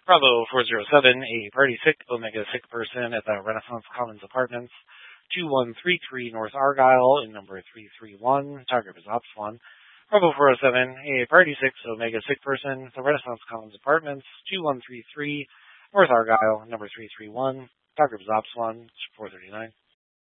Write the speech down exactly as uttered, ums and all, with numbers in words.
Bravo four zero seven, a party sick, Omega sick person at the Renaissance Commons Apartments, two one three three North Argyle, in number three three one, target is Ops one. Bravo four oh seven, a party six, Omega sick person at the Renaissance Commons Apartments, two one three three North Argyle, number three three one, target is Ops one, four thirty-nine.